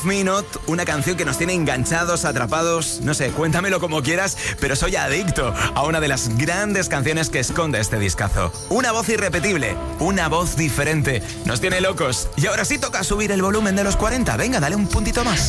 Minute, una canción que nos tiene enganchados, atrapados, no sé, cuéntamelo como quieras, pero soy adicto a una de las grandes canciones que esconde este discazo. Una voz irrepetible, una voz diferente, nos tiene locos. Y ahora sí toca subir el volumen de los 40, venga, dale un puntito más.